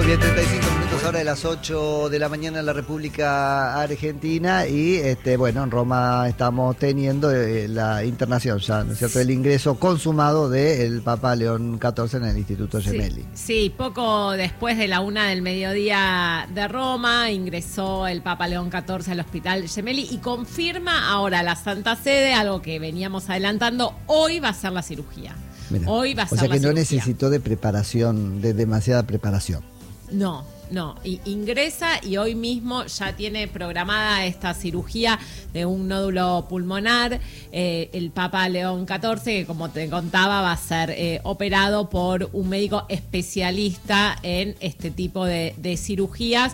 Muy bien, 35 minutos ahora de las 8 de la mañana en la República Argentina y bueno, en Roma estamos teniendo la internación ya, ¿no es cierto? El ingreso consumado del Papa León XIV en el Instituto Gemelli. Sí, poco después de la 1 del mediodía de Roma ingresó el Papa León XIV al Hospital Gemelli y confirma ahora la Santa Sede, algo que veníamos adelantando, hoy va a ser la cirugía. Mirá, Hoy va a ser o sea que la no cirugía. necesitó de preparación, de demasiada preparación. No, ingresa y hoy mismo ya tiene programada esta cirugía de un nódulo pulmonar. El Papa León XIV, que como te contaba, va a ser operado por un médico especialista en este tipo de cirugías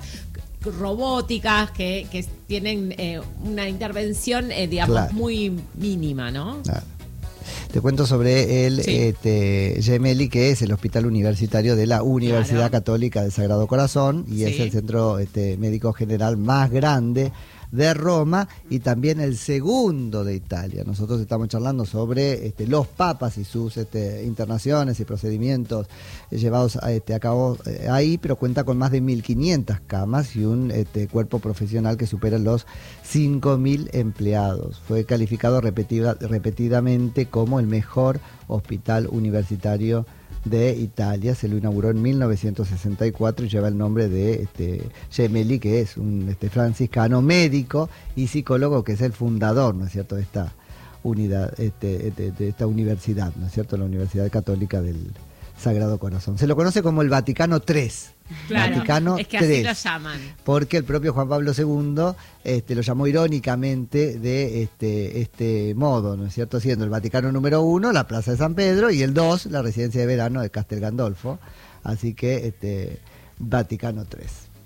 robóticas que tienen una intervención, digamos, Claro, muy mínima, ¿no? Claro. Te cuento sobre el Gemelli, que es el hospital universitario de la Universidad Católica del Sagrado Corazón y es el centro médico general más grande de Roma y también el segundo de Italia. Nosotros estamos charlando sobre los papas y sus internaciones y procedimientos llevados a cabo ahí, pero cuenta con más de 1.500 camas y un cuerpo profesional que supera los 5.000 empleados. Fue calificado repetidamente como el mejor hospital universitario de Italia. Se lo inauguró en 1964 y lleva el nombre de Gemelli, que es un franciscano médico y psicólogo, que es el fundador, ¿no es cierto?, de esta unidad, de esta universidad, ¿no es cierto?, la Universidad Católica del Sagrado Corazón. Se lo conoce como el Vaticano III. Claro, Vaticano es que III, así lo llaman. porque el propio Juan Pablo II lo llamó irónicamente de este modo, ¿no es cierto? Siendo el Vaticano número 1, la Plaza de San Pedro, y el 2, la residencia de verano de Castel Gandolfo. Así que Vaticano III.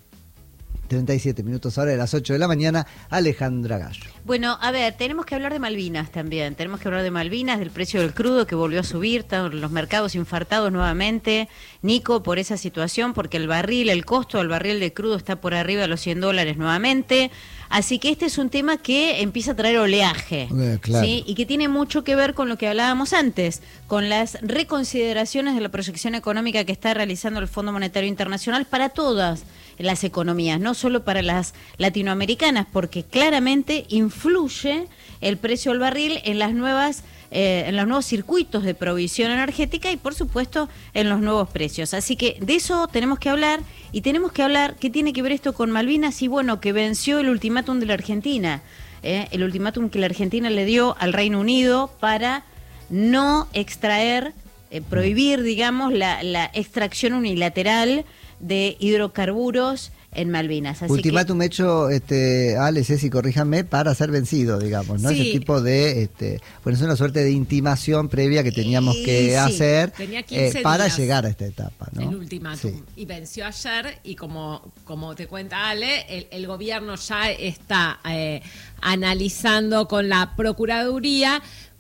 37 minutos ahora de las 8 de la mañana, Alejandra Gallo. Bueno, a ver, tenemos que hablar de Malvinas también. Tenemos que hablar de Malvinas, del precio del crudo que volvió a subir, los mercados infartados nuevamente, Nico, por esa situación, porque el costo del barril de crudo está por arriba de los $100 nuevamente. Así que este es un tema que empieza a traer oleaje, claro. ¿sí? Y que tiene mucho que ver con lo que hablábamos antes, con las reconsideraciones de la proyección económica que está realizando el Fondo Monetario Internacional para todas las economías, no solo para las latinoamericanas, porque claramente influye el precio del barril en las nuevas en los nuevos circuitos de provisión energética y por supuesto en los nuevos precios. Así que de eso tenemos que hablar y tenemos que hablar qué tiene que ver esto con Malvinas y bueno, que venció el ultimátum de la Argentina, el ultimátum que la Argentina le dio al Reino Unido para no extraer, prohibir, digamos, la extracción unilateral de hidrocarburos en Malvinas. Así ultimátum hecho, Ale, Ceci, corríjame, para ser vencido, digamos, ¿no? Sí. Ese tipo de, bueno, es una suerte de intimación previa que teníamos que hacer para días llegar a esta etapa, ¿no? El ultimátum. Sí. Y venció ayer y como te cuenta Ale, el gobierno ya está analizando con la Procuraduría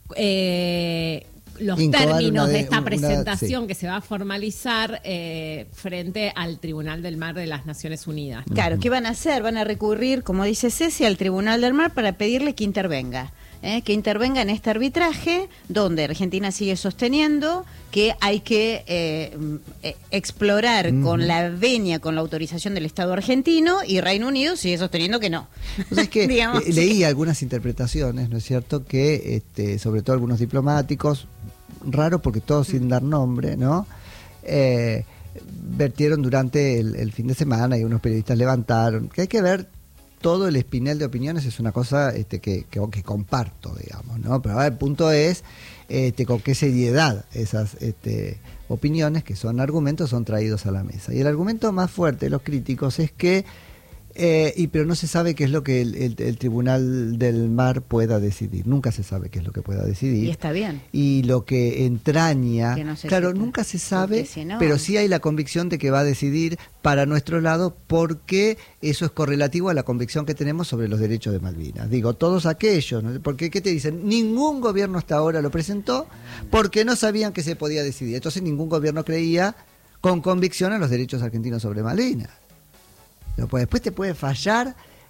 los términos de esta presentación que se va a formalizar frente al Tribunal del Mar de las Naciones Unidas. Claro, ¿qué van a hacer? Van a recurrir, como dice Ceci, al Tribunal del Mar para pedirle que intervenga en este arbitraje, donde Argentina sigue sosteniendo que hay que explorar con la venia, con la autorización del Estado argentino, y Reino Unido sigue sosteniendo que no. O sea, es que leí algunas interpretaciones, ¿no es cierto?, que sobre todo algunos diplomáticos, raro porque todos sin dar nombre, ¿no?, vertieron durante el fin de semana y unos periodistas levantaron que hay que ver todo el espinel de opiniones. Es una cosa que comparto, digamos, ¿no? Pero ahora el punto es con qué seriedad esas opiniones, que son argumentos, son traídos a la mesa. Y el argumento más fuerte de los críticos es que pero no se sabe qué es lo que el Tribunal del Mar pueda decidir. Nunca se sabe qué es lo que pueda decidir. Y está bien. Y lo que entraña, que no claro, nunca se sabe, si no, pero sí hay la convicción de que va a decidir para nuestro lado, porque eso es correlativo a la convicción que tenemos sobre los derechos de Malvinas. Digo, todos aquellos, ¿no? Porque ¿qué te dicen? Ningún gobierno hasta ahora lo presentó porque no sabían que se podía decidir. Entonces ningún gobierno creía con convicción en los derechos argentinos sobre Malvinas. Pues después te puede fallar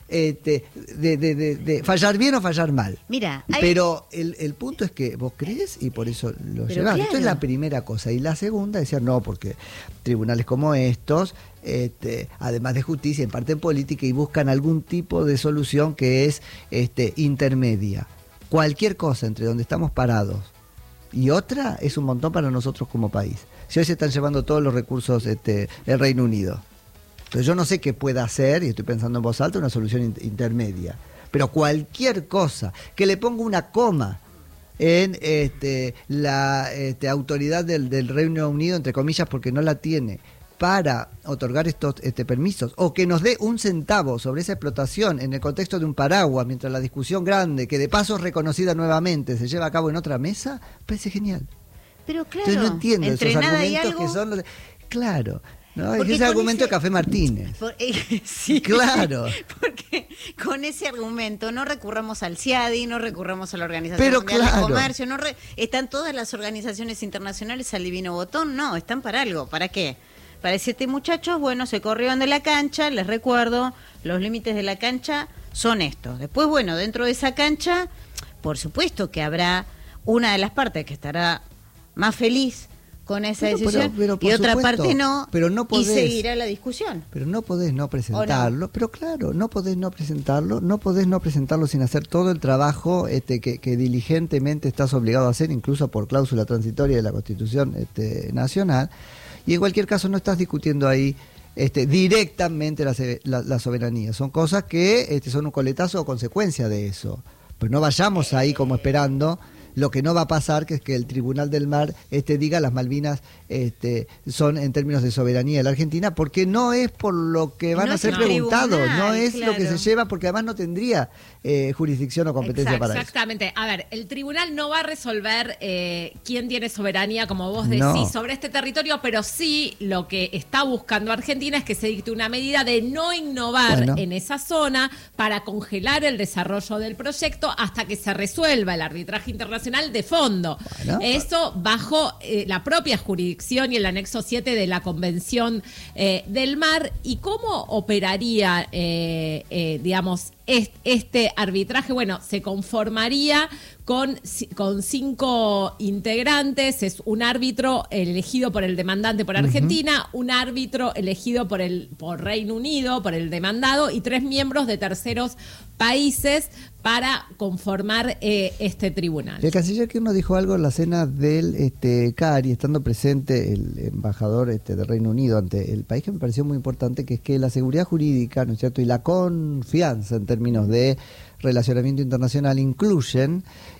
de fallar bien o fallar mal. Mira, pero el punto es que vos crees y por eso lo llevas. Claro. Esto es la primera cosa. Y la segunda, decir no, porque tribunales como estos, además de justicia, imparten política y buscan algún tipo de solución que es intermedia. Cualquier cosa entre donde estamos parados y otra es un montón para nosotros como país. Si hoy se están llevando todos los recursos el Reino Unido. Entonces yo no sé qué pueda hacer, y estoy pensando en voz alta, una solución intermedia. Pero cualquier cosa que le ponga una coma en la autoridad del Reino Unido, entre comillas, porque no la tiene, para otorgar estos permisos, o que nos dé un centavo sobre esa explotación en el contexto de un paraguas, mientras la discusión grande, que de paso es reconocida nuevamente, se lleva a cabo en otra mesa, parece genial. Pero claro, entonces no entiendo entre esos nada y argumentos algo, que son los claro, ¿no? Es porque ese con argumento de Café Martínez. Sí, claro. Porque con ese argumento no recurramos al CIADI, no recurramos a la Organización Pero Mundial claro. de Comercio, están todas las organizaciones internacionales al divino botón, no, están para algo, ¿para qué? Para 7 muchachos, bueno, se corrieron de la cancha, les recuerdo, los límites de la cancha son estos. Después, bueno, dentro de esa cancha, por supuesto que habrá una de las partes que estará más feliz con esa decisión pero y otra parte no, pero no podés, y seguirá la discusión. Pero no podés no presentarlo, pero claro, no podés no presentarlo sin hacer todo el trabajo que diligentemente estás obligado a hacer, incluso por cláusula transitoria de la Constitución nacional, y en cualquier caso no estás discutiendo ahí directamente la soberanía, son cosas que son un coletazo o consecuencia de eso, pero no vayamos ahí como esperando. Lo que no va a pasar, que es que el Tribunal del Mar diga las Malvinas son en términos de soberanía de la Argentina, porque no es por lo que van a ser preguntados, no es claro. Lo que se lleva, porque además no tendría jurisdicción o competencia para eso. Exactamente. A ver, el tribunal no va a resolver quién tiene soberanía, como vos decís, sobre este territorio, pero sí lo que está buscando Argentina es que se dicte una medida de no innovar en esa zona para congelar el desarrollo del proyecto hasta que se resuelva el arbitraje internacional de fondo. Eso bajo la propia jurisdicción y el anexo 7 de la Convención del Mar. ¿Y cómo operaría, digamos, este arbitraje? Bueno, se conformaría con 5 integrantes, es un árbitro elegido por el demandante por Argentina, un árbitro elegido por Reino Unido, por el demandado, y 3 miembros de terceros países para conformar este tribunal. El canciller Kirchner dijo algo en la cena del CARI, estando presente el embajador del Reino Unido ante el país, que me pareció muy importante, que es que la seguridad jurídica, ¿no es cierto?, y la confianza en términos de relacionamiento internacional incluyen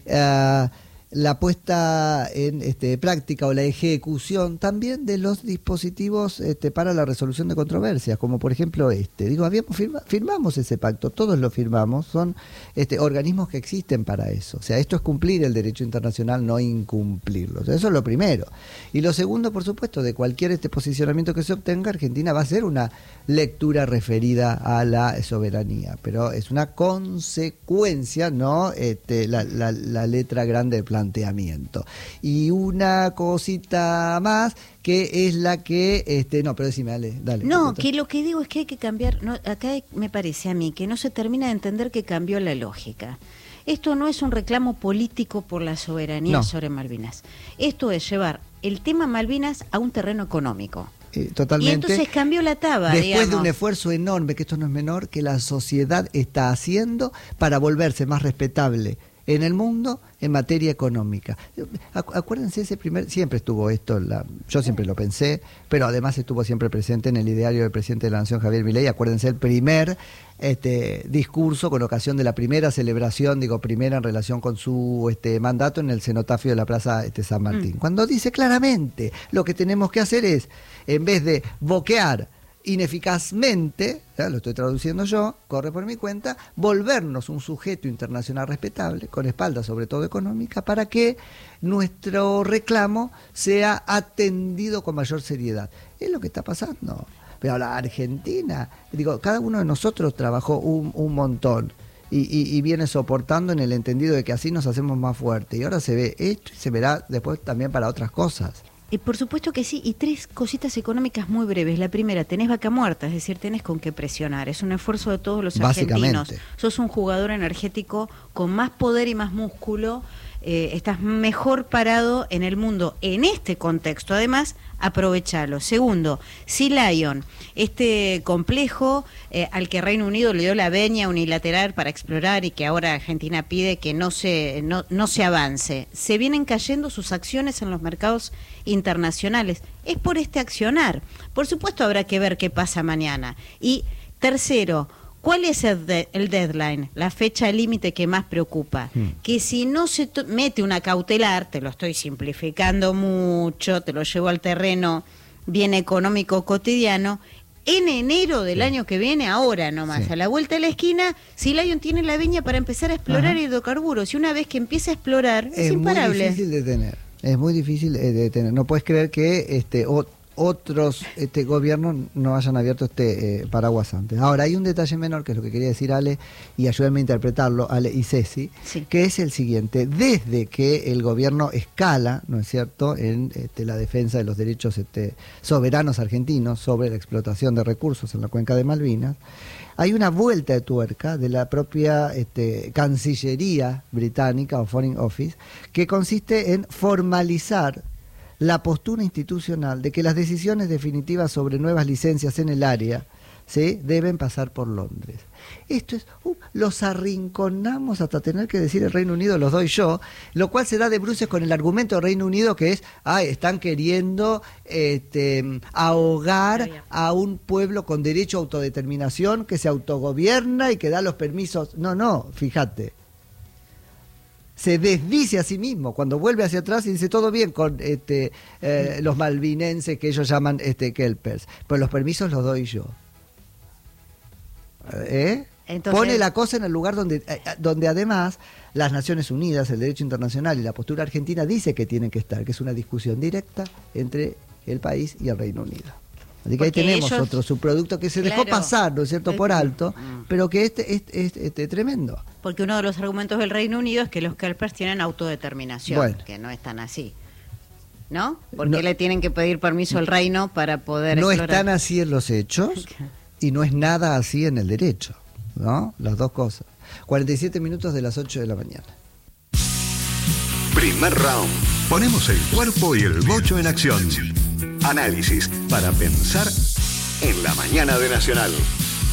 la puesta en práctica o la ejecución también de los dispositivos para la resolución de controversias, como por ejemplo firmamos ese pacto, todos lo firmamos, son organismos que existen para eso, o sea, esto es cumplir el derecho internacional, no incumplirlo, o sea, eso es lo primero. Y lo segundo, por supuesto, de cualquier posicionamiento que se obtenga, Argentina va a hacer una lectura referida a la soberanía, pero es una consecuencia, no la letra grande del planteamiento. Y una cosita más, que es la que no, pero decime, dale. No, que lo que digo es que hay que cambiar, acá me parece a mí que no se termina de entender que cambió la lógica. Esto no es un reclamo político por la soberanía sobre Malvinas. Esto es llevar el tema Malvinas a un terreno económico. Totalmente. Y entonces cambió la taba, después de un esfuerzo enorme, que esto no es menor, que la sociedad está haciendo para volverse más respetable en el mundo en materia económica. Acuérdense, siempre estuvo esto, yo siempre lo pensé, pero además estuvo siempre presente en el ideario del presidente de la Nación, Javier Milei. Acuérdense el primer discurso con ocasión de la primera celebración, primera en relación con su mandato en el cenotafio de la Plaza San Martín, cuando dice claramente lo que tenemos que hacer es, en vez de boquear ineficazmente, lo estoy traduciendo yo, corre por mi cuenta, volvernos un sujeto internacional respetable, con espalda sobre todo económica, para que nuestro reclamo sea atendido con mayor seriedad. Es lo que está pasando. Pero la Argentina, cada uno de nosotros trabajó un montón y viene soportando en el entendido de que así nos hacemos más fuertes. Y ahora se ve esto y se verá después también para otras cosas. Por supuesto que sí, y 3 cositas económicas muy breves. La primera, tenés vaca muerta, es decir, tenés con qué presionar. Es un esfuerzo de todos los argentinos. Sos un jugador energético con más poder y más músculo. Estás mejor parado en el mundo en este contexto. Además, aprovechalo. Segundo, Sea Lion, este complejo al que Reino Unido le dio la venia unilateral para explorar y que ahora Argentina pide que no se avance. Se vienen cayendo sus acciones en los mercados internacionales. Es por este accionar. Por supuesto habrá que ver qué pasa mañana. Y tercero, ¿cuál es el deadline, la fecha límite que más preocupa? Que si no se mete una cautelar, te lo estoy simplificando mucho, te lo llevo al terreno bien económico cotidiano, en enero del año que viene, ahora nomás, a la vuelta de la esquina, Sea Lion tiene la viña para empezar a explorar hidrocarburos. Y una vez que empieza a explorar, es imparable. Es muy difícil de tener. Es muy difícil de tener. No puedes creer que otros gobiernos no hayan abierto paraguas antes. Ahora, hay un detalle menor, que es lo que quería decir Ale, y ayúdenme a interpretarlo, Ale y Ceci, que es el siguiente. Desde que el gobierno escala, ¿no es cierto?, en la defensa de los derechos soberanos argentinos sobre la explotación de recursos en la cuenca de Malvinas, hay una vuelta de tuerca de la propia Cancillería británica o Foreign Office, que consiste en formalizar la postura institucional de que las decisiones definitivas sobre nuevas licencias en el área, ¿sí?, deben pasar por Londres. Esto es, los arrinconamos hasta tener que decir el Reino Unido, los doy yo, lo cual se da de bruces con el argumento del Reino Unido, que es, están queriendo ahogar a un pueblo con derecho a autodeterminación, que se autogobierna y que da los permisos. No, fíjate. Se desdice a sí mismo cuando vuelve hacia atrás y dice todo bien con los malvinenses que ellos llaman kelpers, pero los permisos los doy yo. Entonces, pone la cosa en el lugar donde además las Naciones Unidas, el derecho internacional y la postura argentina dice que tienen que estar, que es una discusión directa entre el país y el Reino Unido. Así que ahí tenemos otro subproducto que se dejó pasar, ¿no es cierto?, por alto, pero que es tremendo. Porque uno de los argumentos del Reino Unido es que los kelpers tienen autodeterminación, que no están así, ¿no? Porque le tienen que pedir permiso al reino para poder explorar. No están así en los hechos y no es nada así en el derecho, ¿no? Las dos cosas. 47 minutos de las 8 de la mañana. Primer round. Ponemos el cuerpo y el bocho en acción. Análisis para pensar en la mañana de Nacional.